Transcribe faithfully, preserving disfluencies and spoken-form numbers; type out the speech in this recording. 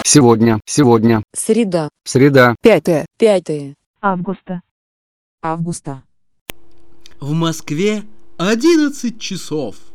Сегодня, сегодня. Среда. Среда. Пятое. Пятое. августа. Августа. В Москве одиннадцать часов.